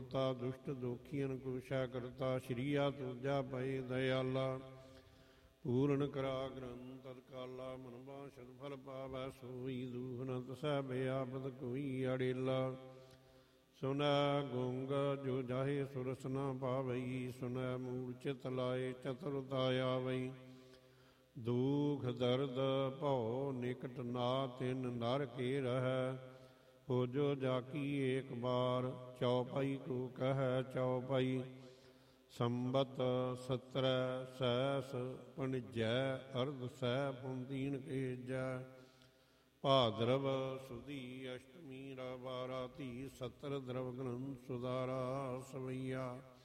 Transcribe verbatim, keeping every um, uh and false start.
ਹੋਤਾ ਦੁਸ਼ਟ ਦੋਖੀਨ ਕੁਸ਼ਾ ਕਰਤਾ। ਸ਼੍ਰੀਆ ਤੂਜਾ ਪਏ ਦਇਆਲਾ ਪੂਰਨ ਕਰਾ ਗ੍ਰੰਥ ਤਤਕਾਲਾ। ਮਨ ਬਾਸ਼ਦ ਫਲ ਪਾਵੈ ਸੋਈ ਦੂਖ ਨ ਤਸੈ ਬਿਆਪਤ ਕੋਈ ਅੜੇਲਾ। ਸੁਨੈ ਗੁੰਗ ਜੋ ਜਾਹੇ ਸੁਰਸ ਨ ਪਾਵਈ। ਸੁਨੈ ਮੂੜ ਚਿਤ ਲਾਏ ਚਤੁਰਤਾ ਆਵਈ। ਦੁਖ ਦਰਦ ਭਉ ਨਿਕਟ ਨਾ ਤਿਨ ਨਰ ਕੇ ਰਹੈ। ਹੋ ਜੋ ਜਾਕੀ ਏਕ ਬਾਰ ਚੌਪਈ ਕੋ ਕਹਿ ਚੌਪਈ। ਸੰਬਤ ਸਤਰੈ ਸੈਸ ਪਣਜੈ ਅਰਧ ਸਹਿ ਪੁੰਦੀਨ ਕੇਜੈ। ਭਾਦਰਵ ਸੁਦੀ ਅਸ਼ਟਮੀ ਰਾ ਬਾਰਾ ਧੀ। ਸਤਰ ਦਰਵ ਗ੍ਰੰਥ ਸੁਦਾਰਾ ਸਵਈਆ।